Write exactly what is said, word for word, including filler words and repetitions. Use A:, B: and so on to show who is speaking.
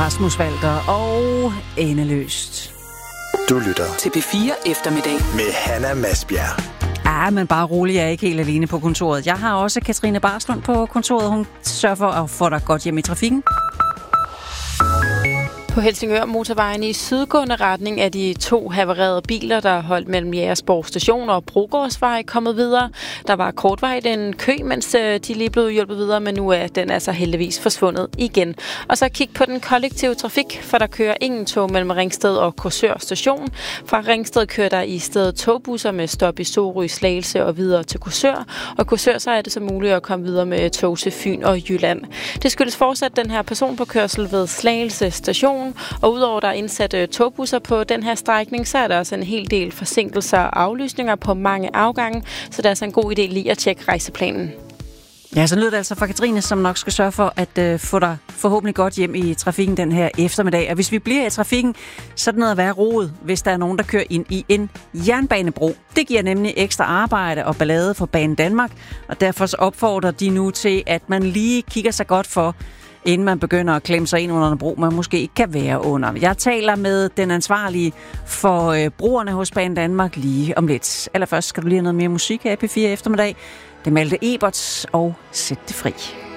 A: Rasmus Walter og Endeløst.
B: Du lytter
C: til P fire Eftermiddag
B: med Hanna Masbjerg.
A: Ja, men bare rolig, jeg er ikke helt alene på kontoret. Jeg har også Katrine Barslund på kontoret. Hun sørger for at få dig godt hjem i trafikken.
D: På Helsingør motorvejen i sydgående retning er de to havarerede biler, der holdt mellem Jægersborg Station og Brogårdsvej, kommet videre. Der var kortvarigt en kø, mens de lige blev hjulpet videre, men nu er den altså heldigvis forsvundet igen. Og så kig på den kollektive trafik, for der kører ingen tog mellem Ringsted og Korsør Station. Fra Ringsted kører der i stedet togbusser med stop i Sorø, Slagelse og videre til Korsør. Og Korsør så er det så muligt at komme videre med tog til Fyn og Jylland. Det skyldes fortsat den her personpåkørsel ved Slagelse Station. Og udover der er indsat togbusser på den her strækning, så er der også en hel del forsinkelser og aflysninger på mange afgange, så det er altså en god idé lige at tjekke rejseplanen.
A: Ja, så lyder det altså fra Katrine, som nok skal sørge for at øh, få dig forhåbentlig godt hjem i trafikken den her eftermiddag. Og hvis vi bliver i trafikken, så er det noget at være rodet, hvis der er nogen, der kører ind i en jernbanebro. Det giver nemlig ekstra arbejde og ballade for Banen Danmark, og derfor så opfordrer de nu til, at man lige kigger sig godt for, inden man begynder at klemme sig ind under en bro, man måske ikke kan være under. Jeg taler med den ansvarlige for øh, broerne hos Banen Danmark lige om lidt. Allerførst skal du lige have noget mere musik her i P fire Eftermiddag. Det er Malte Eberts og Sæt det fri.